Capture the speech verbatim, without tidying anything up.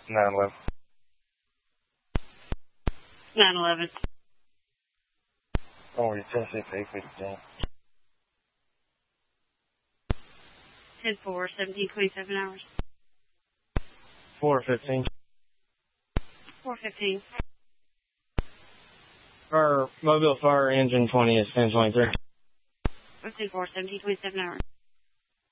nine eleven. nine eleven. Oh, you're ten six eight fifteen. ten four, seventeen twenty-seven hours. four fifteen. four fifteen. Our mobile fire engine twenty is ten twenty-three. ten four, seventeen twenty-seven hours.